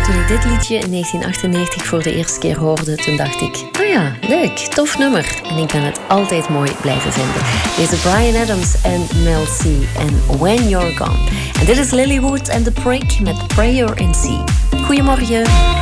Toen ik dit liedje in 1998 voor de eerste keer hoorde, toen dacht ik, oh ja, leuk, tof nummer. En ik ben het altijd mooi blijven vinden. Deze Bryan Adams en Mel C en When You're Gone. En dit is Lilywood and The Prick met Prayer in C. Goedemorgen.